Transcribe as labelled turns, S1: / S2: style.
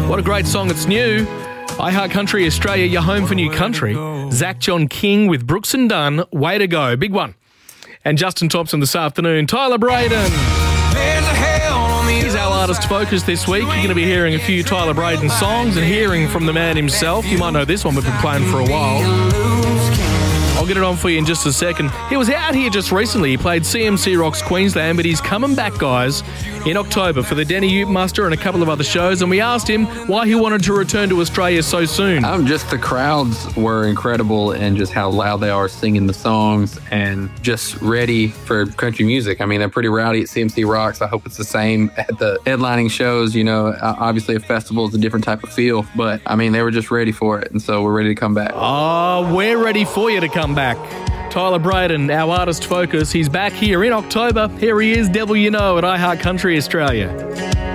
S1: What a great song. It's new. I Heart Country Australia, your home for new country. Zach John King with Brooks and Dunn. Way to go. Big one. And Justin Thompson this afternoon. Tyler Braden. Here's our artist focus this week. You're going to be hearing a few Tyler Braden songs and hearing from the man himself. You might know this one. We've been playing for a while. I'll get it on for you in just a second. He was out here just recently. He played CMC Rocks Queensland, but he's coming back, guys, in October for the Denny Ute Muster and a couple of other shows. And we asked him why he wanted to return to Australia so soon.
S2: Just the crowds were incredible, and just how loud they are singing the songs and just ready for country music. I mean, they're pretty rowdy at CMC Rocks. I hope it's the same at the headlining shows. You know, obviously a festival is a different type of feel, but I mean, they were just ready for it. And so we're ready to come back.
S1: Oh, we're ready for you to come back. Tyler Braden, our artist focus. He's back here in October. Here he is, Devil You Know, at I Heart Country Australia.